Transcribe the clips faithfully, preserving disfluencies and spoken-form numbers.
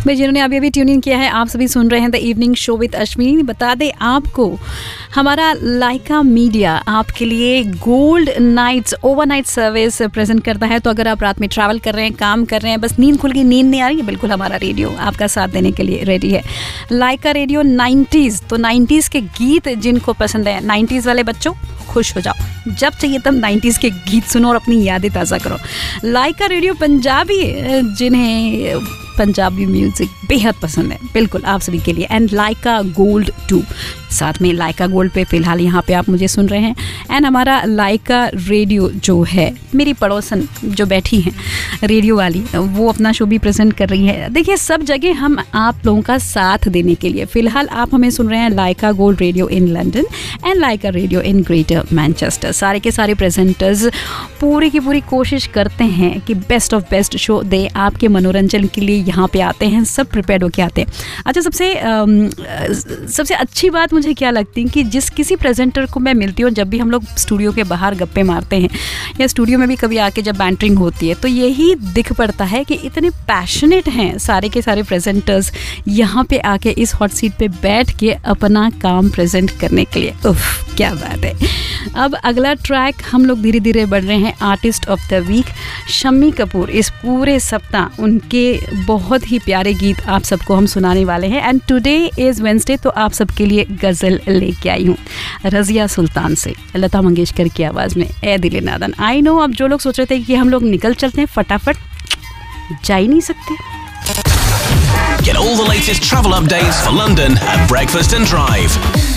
भाई जिन्होंने अभी अभी ट्यून इन किया है, आप सभी सुन रहे हैं the evening show with Ashwini. बता दें आपको, हमारा लाइका मीडिया आपके लिए gold nights overnight service present करता है। तो अगर आप रात में ट्रैवल कर रहे हैं, काम कर रहे हैं, बस नींद खुल गई, नींद नहीं आ रही है, बिल्कुल हमारा रेडियो आपका साथ देने के लिए रेडी है। लाइका रेडियो नाइन्टीज़, तो नाइन्टीज़ के गीत जिनको पसंद है, नाइन्टीज़ वाले बच्चों खुश हो जाओ, जब चाहिए तब नाइन्टीज़ के गीत सुनो और अपनी यादें ताज़ा करो। लाइका रेडियो पंजाबी, जिन्हें पंजाबी म्यूजिक बेहद पसंद है, बिल्कुल आप सभी के लिए। एंड लाइका गोल्ड टू, साथ में लाइका गोल्ड पे फिलहाल यहाँ पे आप मुझे सुन रहे हैं। एंड हमारा लाइका रेडियो जो है, मेरी पड़ोसन जो बैठी हैं रेडियो वाली, वो अपना शो भी प्रेजेंट कर रही है। देखिए, सब जगह हम आप लोगों का साथ देने के लिए, फिलहाल आप हमें सुन रहे हैं लाइका gold radio in London and Lyca radio in greater Manchester. सारे के सारे प्रेजेंटर्स पूरी की पूरी कोशिश करते हैं कि बेस्ट ऑफ बेस्ट शो दे, आपके मनोरंजन के लिए यहाँ पे आते हैं, सब प्रिपेयर्ड होके आते हैं। अच्छा, सबसे आम, सबसे अच्छी बात मुझे क्या लगती है कि जिस किसी प्रेजेंटर को मैं मिलती हूँ, जब भी हम लोग स्टूडियो के बाहर गप्पे मारते हैं या स्टूडियो में भी कभी आके जब बैंटरिंग होती है, तो यही दिख पड़ता है कि इतने पैशनेट हैं सारे के सारे प्रेजेंटर्स यहाँ पे आके इस हॉट सीट पे बैठ के अपना काम प्रेजेंट करने के लिए। उफ, क्या बात है। अब अगला ट्रैक हम लोग धीरे धीरे बढ़ रहे हैं artist of the week Shammi Kapoor. इस पूरे सप्ताह उनके बहुत ही प्यारे गीत आप सबको हम सुनाने वाले हैं। एंड टुडे इज़ वेंसडे, तो आप सबके लिए गज़ल लेके आई हूँ रज़िया सुल्तान से, लता मंगेशकर की आवाज़ में, ए दिल नादन। आई नो, अब जो लोग सोच रहे थे कि हम लोग निकल चलते हैं फटाफट, जा ही नहीं सकते। Get all the latest travel updates for London at Breakfast and Drive.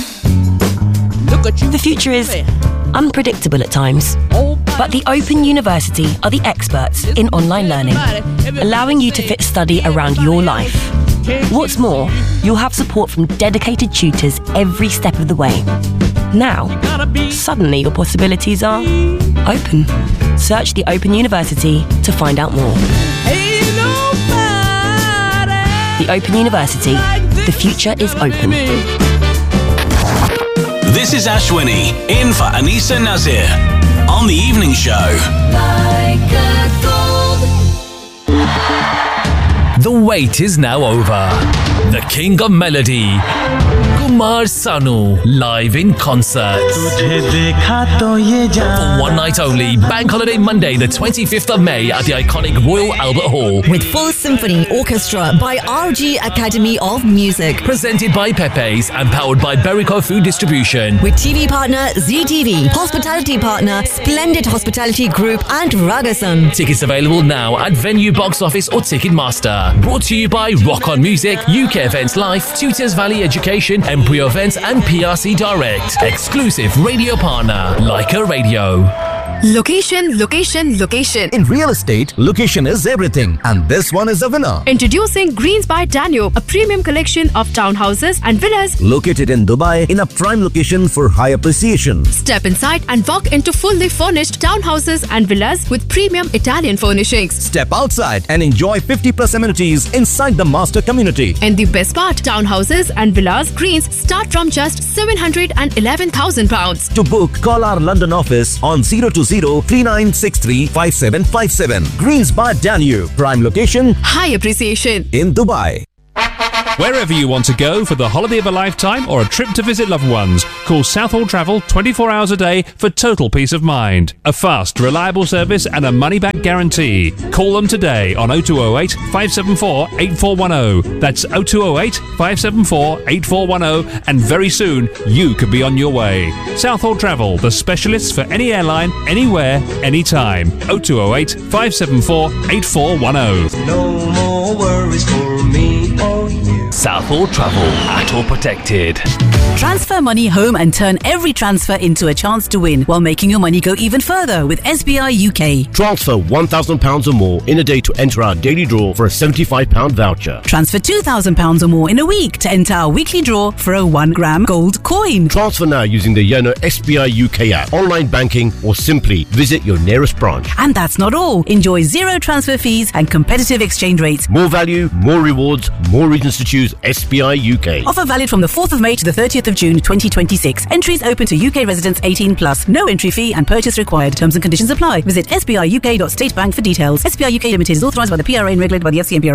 The future is unpredictable at times, but the Open University are the experts in online learning, allowing you to fit study around your life. What's more, you'll have support from dedicated tutors every step of the way. Now, suddenly your possibilities are open. Search the Open University to find out more. The Open University. The future is open. This is Ashwini, in for Anisa Nazir, on The Evening Show. Like a gold. The wait is now over. The King of Melody, Kumar Sanu, live in concert. For one night only, Bank Holiday Monday, the twenty-fifth of May at the iconic Royal Albert Hall. With full symphony orchestra by R G Academy of Music. Presented by Pepe's and powered by Berico Food Distribution. With T V partner Z T V, hospitality partner Splendid Hospitality Group and Ragasan. Tickets available now at Venue Box Office or Ticketmaster. Brought to you by Rock On Music, U K Events Life, Tutors Valley Education, Embryo Events and P R C Direct. Exclusive radio partner, Leica Radio. Location, location, location. In real estate, location is everything. And this one is a winner. Introducing Greens by Danube, a premium collection of townhouses and villas. Located in Dubai, in a prime location for high appreciation. Step inside and walk into fully furnished townhouses and villas with premium Italian furnishings. Step outside and enjoy fifty plus amenities inside the master community. And the best part, townhouses and villas Greens start from just seven hundred eleven thousand pounds. To book, call our London office on zero two zero three nine six three five seven five seven. Greens by Danube. Prime location. High appreciation. In Dubai. Wherever you want to go for the holiday of a lifetime or a trip to visit loved ones, call Southall Travel twenty-four hours a day for total peace of mind. A fast, reliable service and a money-back guarantee. Call them today on oh two oh eight five seven four eight four one oh. That's oh two oh eight five seven four eight four one oh, and very soon you could be on your way. Southall Travel, the specialists for any airline, anywhere, anytime. oh two oh eight five seven four eight four one oh. No more worries for me or you. Southall Travel, at all protected. Transfer money home and turn every transfer into a chance to win while making your money go even further with S B I U K. Transfer one thousand pounds or more in a day to enter our daily draw for a seventy-five pound voucher. Transfer two thousand pounds or more in a week to enter our weekly draw for a one gram gold coin. Transfer now using the Yono S B I U K app, online banking, or simply visit your nearest branch. And that's not all. Enjoy zero transfer fees and competitive exchange rates. More value, more rewards, more reasons to choose S B I U K. Offer valid from the fourth of May to the thirtieth of June twenty twenty-six. Entries open to U K residents eighteen plus. No entry fee and purchase required. Terms and conditions apply. Visit s b i u k dot state bank for details. S B I U K Limited is authorised by the P R A and regulated by the F C M P R A.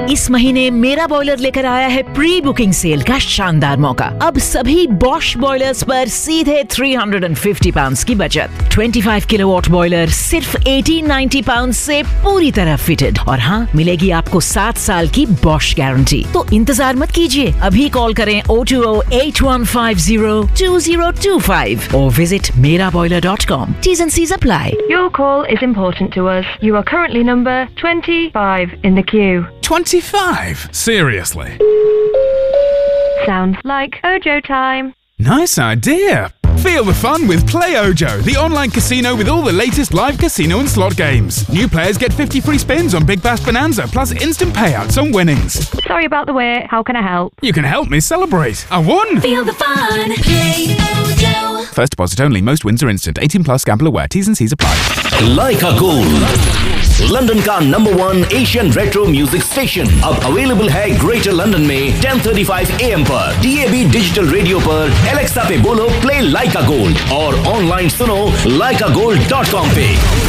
इस महीने मेरा boiler लेकर आया है pre booking cell का शानदार मौका। अब सभी बॉश बॉयलर्स पर सीधे तीन सौ पचास पाउंड्स की बचत। पच्चीस किलोवाट बॉयलर सिर्फ अठारह सौ नब्बे पाउंड्स से पूरी तरह फिटेड। और हाँ, मिलेगी आपको सात साल की बॉश गारंटी। तो इंतजार मत कीजिए, अभी कॉल करें O two O eight one five zero to zero to five और विजिट मेरा boiler dot com. T's and C's apply. Your call is important to us. You are currently number twenty-five in the queue. twenty-five? Seriously? Sounds like Ojo time. Nice idea. Feel the fun with Play Ojo, the online casino with all the latest live casino and slot games. New players get fifty free spins on Big Bass Bonanza, plus instant payouts on winnings. Sorry about the wait. How can I help? You can help me celebrate. I won! Feel the fun. Play Ojo. First deposit only. Most wins are instant. eighteen plus. Gamble aware. T's and C's apply. Leica Gold, London का number one Asian retro music station, अब available है greater London में ten thirty five A M पर, D A B digital radio पर, Alexa पे बोलो play लाइका gold और online सुनो लाइका गोल्ड डॉट कॉम पे।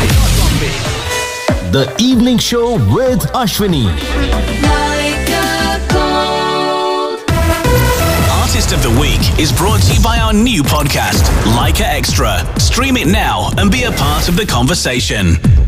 The evening show with Ashwini. Artist of the Week is brought to you by our new podcast, Leica Extra. Stream it now and be a part of the conversation.